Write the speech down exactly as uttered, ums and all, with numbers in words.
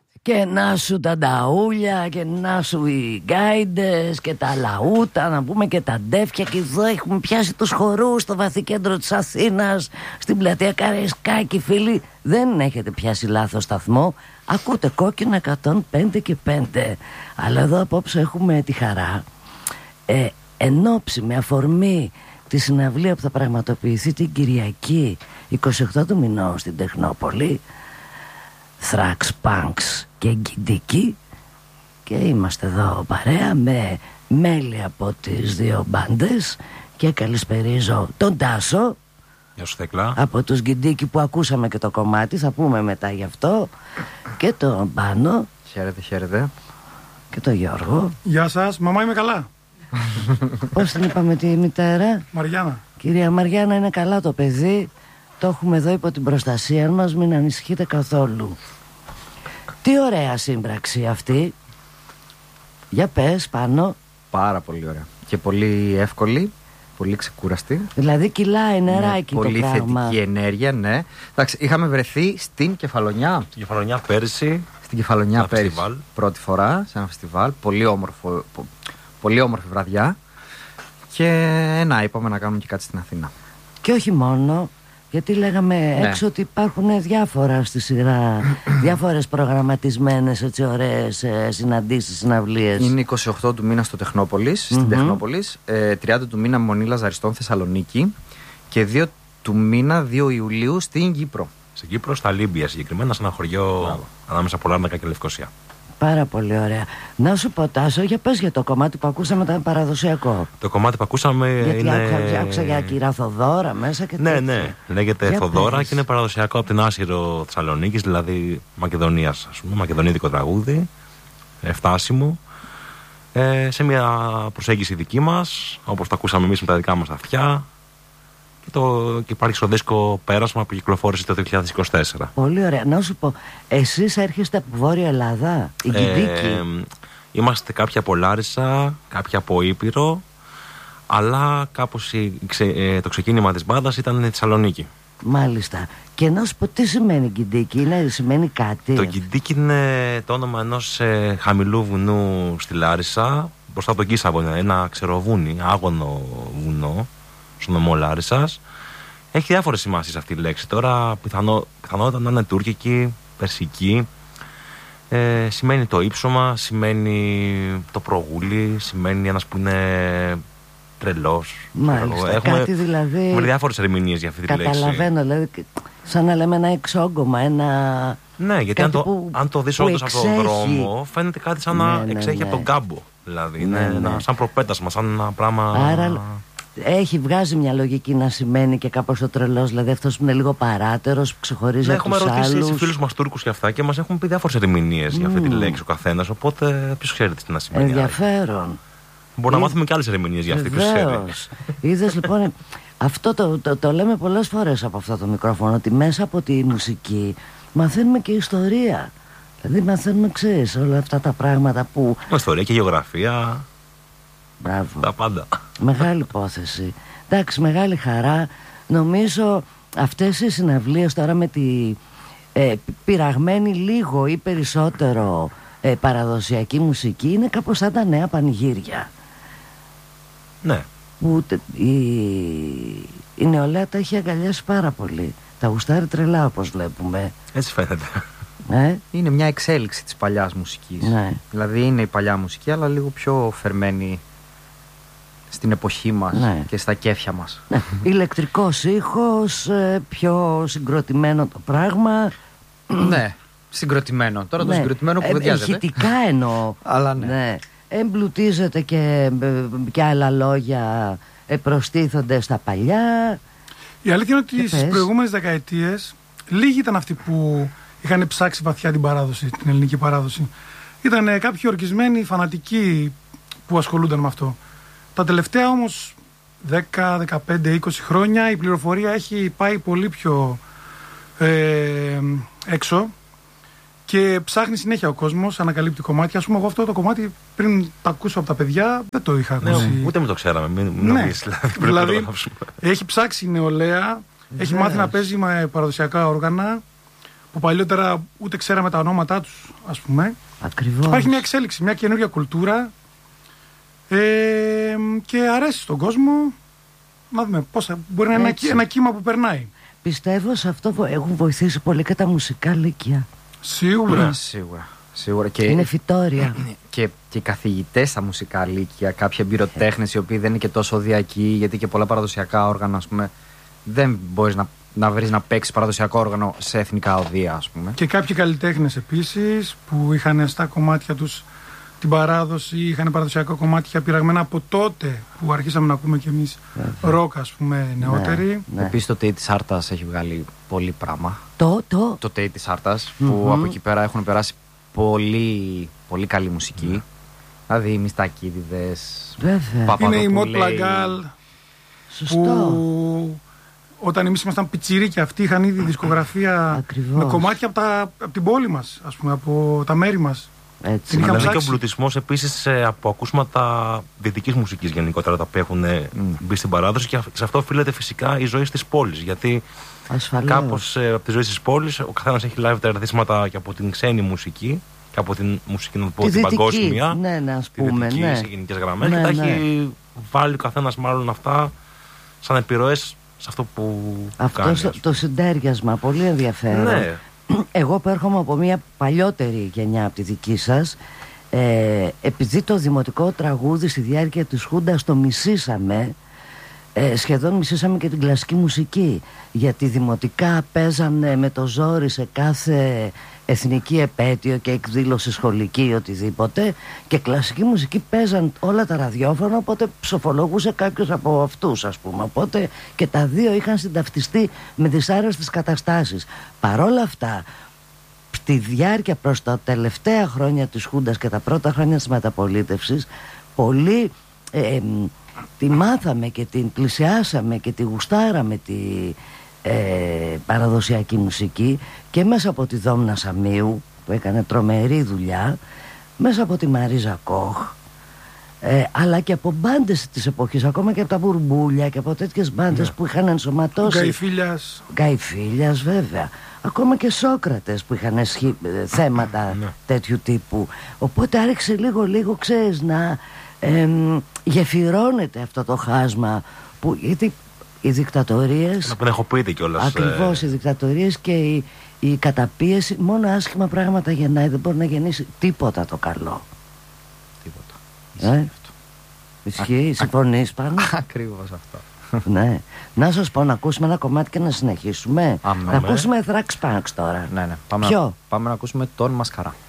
Και να σου τα νταούλια και να σου οι γκάιντες και τα λαούτα, να πούμε και τα ντέφια. Και εδώ έχουμε πιάσει τους χορούς στο βαθύ κέντρο της Αθήνας, στην πλατεία Καραϊσκάκη. Φίλοι, δεν έχετε πιάσει λάθος σταθμό. Ακούτε Κόκκινο εκατόν πέντε και πέντε. Αλλά εδώ απόψε έχουμε τη χαρά ε, ενόψει με αφορμή τη συναυλία που θα πραγματοποιηθεί την Κυριακή εικοστή ογδόη του μηνός στην Τεχνόπολη, Thrax Punks και Γκιντίκι, και είμαστε εδώ παρέα με μέλη από τις δύο μπάντες. Και καλησπερίζω τον Τάσο. Γεια σου Θέκλα. Από τους Γκιντίκι που ακούσαμε και το κομμάτι, θα πούμε μετά γι' αυτό. Και τον Πάνο. Χαίρετε, χαίρετε. Και τον Γιώργο. Γεια σας, μαμά είμαι καλά. Πώς την είπαμε τη μητέρα? Μαριάννα. Κυρία Μαριάννα, είναι καλά το παιδί. Το έχουμε εδώ υπό την προστασία μας, μην ανησυχείτε καθόλου. Τι ωραία σύμπραξη αυτή. Για πες Πάνο. Πάρα πολύ ωραία. Και πολύ εύκολη, πολύ ξεκούραστη. Δηλαδή κυλάει νεράκι ναι, το πολύ πράγμα. θετική ενέργεια, ναι. Εντάξει, είχαμε βρεθεί στην Κεφαλονιά. Στην Κεφαλονιά πέρυσι. Στην Κεφαλονιά ένα πέρυσι. φεστιβάλ. Πρώτη φορά σε ένα φεστιβάλ. Πολύ όμορφο, πο, πολύ όμορφη βραδιά. Και να, είπαμε να κάνουμε και κάτι στην Αθήνα. Και όχι μόνο, γιατί λέγαμε ναι. έξω ότι υπάρχουν διάφορα στη σειρά, διάφορες προγραμματισμένες έτσι ωραίες ε, συναντήσεις, συναυλίες. Είναι εικοστή ογδόη του μήνα στο Τεχνόπολης, στην mm-hmm. Τεχνόπολης, ε, τριάντα του μήνα Μονή Λαζαριστών Θεσσαλονίκη και δύο του μήνα, δύο Ιουλίου στην Κύπρο. Στην Κύπρο, στα Λίμπια συγκεκριμένα, σε ένα χωριό Μπράβο. ανάμεσα από Λάρνακα και Λευκοσία. Πάρα πολύ ωραία. Να σου πω Τάσο, για πες για το κομμάτι που ακούσαμε, ήταν παραδοσιακό. Το κομμάτι που ακούσαμε γιατί είναι... άκουσα, άκουσα για κυρία Θοδώρα μέσα και ναι, τέτοια. ναι, λέγεται για Θοδώρα πες. Και είναι παραδοσιακό από την Άσυρο Θεσσαλονίκης, δηλαδή Μακεδονίας, ας πούμε, μακεδονίδικο τραγούδι, εφτάσιμο, ε, σε μια προσέγγιση δική μας, όπως το ακούσαμε εμείς με τα δικά μας αυτιά. Και, το, και υπάρχει στο δίσκο Πέρασμα που κυκλοφόρησε το δύο χιλιάδες είκοσι τέσσερα. Πολύ ωραία. Να σου πω, εσείς έρχεστε από Βόρεια Ελλάδα, η Γκιντίκι? Ε, είμαστε κάποιοι από Λάρισα, κάποιοι από Ήπειρο, αλλά κάπως η, ξε, ε, το ξεκίνημα της μπάντας ήταν η Θεσσαλονίκη. Μάλιστα. Και να σου πω, τι σημαίνει Γκιντίκι? Είναι, σημαίνει κάτι? Το Γκιντίκι είναι το όνομα ενός ε, χαμηλού βουνού στη Λάρισα, μπροστά από τον Κίσαβο, ένα ξεροβούνι, άγωνο βουνό, στον νομό Λάρισσας. Έχει διάφορες σημασίες αυτή η λέξη. Τώρα πιθανό, πιθανότατα να είναι τουρκική, περσική. Ε, σημαίνει το ύψωμα, σημαίνει το προγούλι, σημαίνει ένας που είναι τρελός. Μάλιστα, έχουμε, κάτι δηλαδή. Έχουμε διάφορες ερμηνείες για αυτή τη λέξη. Καταλαβαίνω, δηλαδή, σαν να λέμε ένα εξόγκωμα, ένα. Ναι, γιατί αν το, που, αν το δεις όντως από τον δρόμο, φαίνεται κάτι σαν να ναι, εξέχει ναι, ναι. από τον κάμπο. Δηλαδή, ναι, είναι ναι. Ένα, σαν προπέτασμα, σαν ένα πράγμα. Άρα, έχει βγάζει μια λογική να σημαίνει και κάπως ο τρελός, δηλαδή αυτός που είναι λίγο παράτερος, που ξεχωρίζει ναι, από τους άλλους. Έχουμε ρωτήσει τους φίλους μας Τούρκους και αυτά και μας έχουν πει διάφορες ερμηνείες mm. για αυτή τη λέξη ο καθένας. Οπότε ποιος ξέρει τι να σημαίνει. Ενδιαφέρον. Μπορεί να μάθουμε και άλλες ερμηνείες για αυτή, ποιος ξέρει. Είδες λοιπόν, αυτό το, το, το λέμε πολλές φορές από αυτό το μικρόφωνο, ότι μέσα από τη μουσική μαθαίνουμε και ιστορία. Δηλαδή μαθαίνουμε, ξέρεις, όλα αυτά τα πράγματα που. Ιστορία και γεωγραφία. Μπράβο. Τα πάντα. Μεγάλη υπόθεση. Εντάξει, μεγάλη χαρά. Νομίζω αυτές οι συναυλίες τώρα με τη ε, πειραγμένη λίγο ή περισσότερο ε, παραδοσιακή μουσική είναι κάπως σαν τα νέα πανηγύρια. Ναι. Που η, η νεολαία τα έχει αγκαλιάσει πάρα πολύ. Τα γουστάρει τρελά, όπως βλέπουμε. Έτσι φαίνεται. Ε? Είναι μια εξέλιξη της παλιάς μουσικής. Ναι. Δηλαδή είναι η παλιά μουσική, αλλά λίγο πιο φερμένη στην εποχή μας ναι. και στα κέφια μας. Ναι. Ηλεκτρικός ήχος, πιο συγκροτημένο το πράγμα. Ναι, συγκροτημένο. Τώρα ναι. το συγκροτημένο που βεδιάζεται. Ηχητικά εννοώ. Αλλά ναι. ναι. Εμπλουτίζεται και, και άλλα λόγια προστίθονται στα παλιά. Η αλήθεια είναι ότι στις προηγούμενες δεκαετίες λίγοι ήταν αυτοί που είχαν ψάξει βαθιά την παράδοση, την ελληνική παράδοση. Ήταν κάποιοι ορκισμένοι φανατικοί που ασχολούνταν με αυτό. Τα τελευταία όμως δέκα, δεκαπέντε, είκοσι χρόνια η πληροφορία έχει πάει πολύ πιο ε, έξω και ψάχνει συνέχεια ο κόσμος, ανακαλύπτει κομμάτια. Ας πούμε, εγώ αυτό το κομμάτι πριν το ακούσω από τα παιδιά δεν το είχα ακούσει. Ναι, ούτε με το ξέραμε. Μην, μην ναι. νομίζεις, δηλαδή, δηλαδή έχει ψάξει η νεολαία, έχει μάθει να παίζει με παραδοσιακά όργανα. που παλιότερα ούτε ξέραμε τα ονόματά τους, ας πούμε. Ακριβώς. Υπάρχει μια εξέλιξη, μια καινούργια κουλτούρα ε, και αρέσει στον κόσμο. Να δούμε πώς μπορεί να είναι ένα, ένα κύμα που περνάει. Πιστεύω σε αυτό που έχουν βοηθήσει πολύ και τα μουσικά λύκεια. Σίγουρα. Mm, σίγουρα. Σίγουρα. Και, είναι φυτόρια. Και, και οι καθηγητές στα μουσικά λύκεια, κάποιοι εμπειροτέχνες οι οποίοι δεν είναι και τόσο οδιακοί, γιατί και πολλά παραδοσιακά όργανα, ας πούμε, δεν μπορείς να, να βρεις να παίξεις παραδοσιακό όργανο σε εθνικά οδεία, ας πούμε. Και κάποιοι καλλιτέχνες επίσης που είχαν στα κομμάτια τους την παράδοση, είχαν παραδοσιακά κομμάτια πειραγμένα από τότε που αρχίσαμε να ακούμε κι εμείς ροκ, ας πούμε, νεότεροι. Ναι, ναι. Επίσης το ΤΕΙ της Άρτας έχει βγάλει πολύ πράγμα. Το, το. Το ΤΕΙ της Άρτας, Mm-hmm. που από εκεί πέρα έχουν περάσει πολύ, πολύ καλή μουσική. Δηλαδή οι Μιστακίδηδες, Βέβαια. Είναι η Μοτ Πλαγκάλ, Σωστό. που όταν εμείς ήμασταν πιτσιρίκια, αυτοί είχαν ήδη δισκογραφία Ακριβώς. με κομμάτια από, τα, από την πόλη μας, ας πούμε, από τα μέρη μας. Έτσι. Την είχα Αλλά είναι και ο ψάξει. εμπλουτισμός επίσης από ακούσματα δυτικής μουσικής γενικότερα, τα οποία έχουν μπει στην παράδοση, και σε αυτό οφείλεται φυσικά η ζωή της πόλης. Γιατί Ασφαλώς. κάπως από τη ζωή της πόλης ο καθένας έχει λάβει τα ερεθίσματα και από την ξένη μουσική και από την μουσική, να το πω, Τη την δυτική, παγκόσμια. ναι, ναι, ας τη πούμε, δυτική, ναι. σε γενικές γραμμές, Ναι, και τα ναι. έχει βάλει ο καθένας μάλλον αυτά σαν επιρροές σε αυτό που Αυτό κάνει. το, το συντέριασμα, πολύ ενδιαφέρον. Ναι. Εγώ που έρχομαι από μια παλιότερη γενιά από τη δική σας, ε, επειδή το δημοτικό τραγούδι στη διάρκεια της Χούντας το μισήσαμε, ε, σχεδόν μισήσαμε και την κλασική μουσική, γιατί δημοτικά παίζανε με το ζόρι σε κάθε εθνική επέτειο και εκδήλωση σχολική ή οτιδήποτε, και κλασική μουσική παίζαν όλα τα ραδιόφωνα, οπότε ψοφολογούσε κάποιος από αυτούς, ας πούμε, οπότε και τα δύο είχαν συνταυτιστεί με δυσάρεστες καταστάσεις. Παρόλα αυτά, στη διάρκεια προς τα τελευταία χρόνια της Χούντας και τα πρώτα χρόνια της μεταπολίτευσης, πολύ ε, ε, τη μάθαμε και την πλησιάσαμε και τη γουστάραμε τη ε, παραδοσιακή μουσική, και μέσα από τη Δόμνα Σαμίου που έκανε τρομερή δουλειά, μέσα από τη Μαρίζα Κοχ, ε, αλλά και από μπάντες της εποχής, ακόμα και από τα Μπουρμπούλια και από τέτοιες μπάντες, yeah, που είχαν ενσωματώσει. Γκαϊφίλιας. Γκαϊφίλιας, βέβαια. Ακόμα και Σόκρατες που είχαν σχή, θέματα Ναι. τέτοιου τύπου. Οπότε άρχισε λίγο λίγο, ξέρεις, να ε, γεφυρώνεται αυτό το χάσμα που, γιατί οι δικτατορίες, Να πνεχοποιείται κιόλας. ακριβώς, ε, οι δικτατορίες και η, η καταπίεση μόνο άσχημα πράγματα γεννάει, δεν μπορεί να γεννήσει τίποτα το καλό. Τίποτα. Ε? Ισχύει, συμφωνείς πάνω? Ακριβώς αυτό. Ναι. Να σας πω, να ακούσουμε ένα κομμάτι και να συνεχίσουμε. Αμέ. Να ακούσουμε Thrax Punks τώρα. Ναι, ναι. Πάμε, Ποιο? να, πάμε να ακούσουμε τον Μασκαρά.